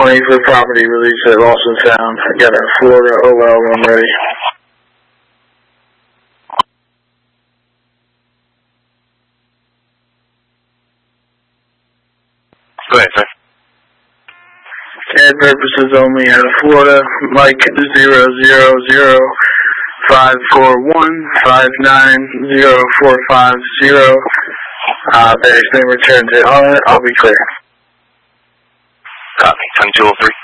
1020 for property release at Lost and Found. I got a Florida OL when ready. Go ahead, sir. CAD purposes only out of Florida. Mike 00541590450. Base name returned to owner. I'll be clear. Copy. 2203.